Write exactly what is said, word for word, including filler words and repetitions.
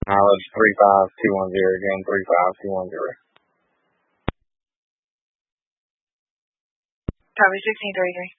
Mileage three five two one zero again, three five two one zero. Copy sixteen thirty-three.